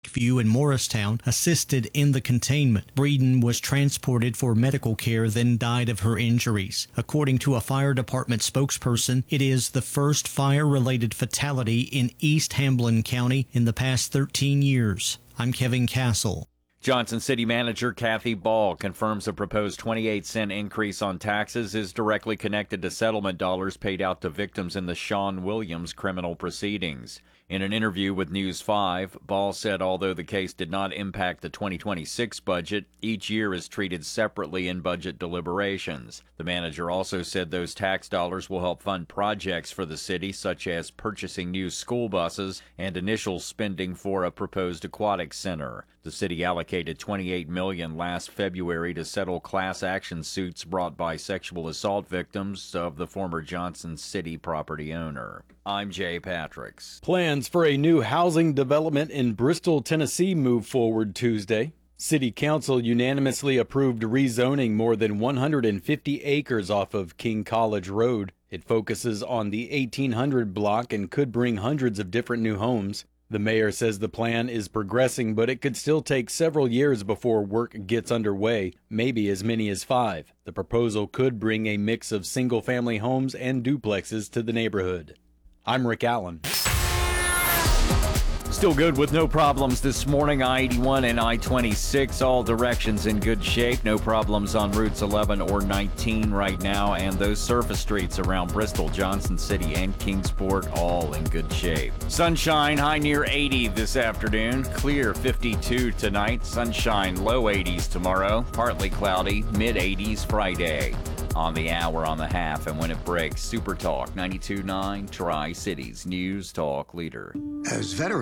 Lakeview and Morristown assisted in the containment. Breeden was transported for medical care, then died of her injuries. According to a fire department spokesperson, it is the first fire-related fatality in East Hamblen County in the past 13 years. I'm Kevin Castle. Johnson City Manager Kathy Ball confirms a proposed 28-cent increase on taxes is directly connected to settlement dollars paid out to victims in the Sean Williams criminal proceedings. In an interview with News 5, Ball said although the case did not impact the 2026 budget, each year is treated separately in budget deliberations. The manager also said those tax dollars will help fund projects for the city, such as purchasing new school buses and initial spending for a proposed aquatic center. The city allocated $28 million last February to settle class action suits brought by sexual assault victims of the former Johnson City property owner. I'm Jay Patricks. Plans for a new housing development in Bristol, Tennessee move forward Tuesday. City Council unanimously approved rezoning more than 150 acres off of King College Road. It focuses on the 1800 block and could bring hundreds of different new homes. The mayor says the plan is progressing, but it could still take several years before work gets underway, maybe as many as 5. The proposal could bring a mix of single-family homes and duplexes to the neighborhood. I'm Rick Allen. Still good with no problems this morning. I-81 and I-26, all directions in good shape. No problems on routes 11 or 19 right now. And those surface streets around Bristol, Johnson City, and Kingsport, all in good shape. Sunshine, high near 80 this afternoon. Clear 52 tonight. Sunshine, low 80s tomorrow. Partly cloudy, mid-80s Friday. On the hour, on the half, and when it breaks, Super Talk 92.9, Tri-Cities News Talk Leader. As veterans